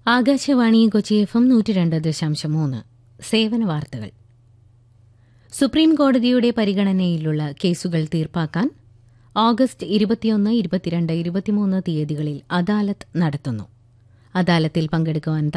Akashvani Kochi FM 102.3 സേവന വാർത്തകൾ. Supreme കോടതിയുടെ പരിഗണനയിലുള്ള കേസുകൾ തീർപ്പാക്കാൻ ഓഗസ്റ്റ് 21, 22, 23 തീയതികളിൽ അദാലത്ത് നടത്തുന്നു. അദാലത്തിൽ പങ്കെടുക്കുവാൻ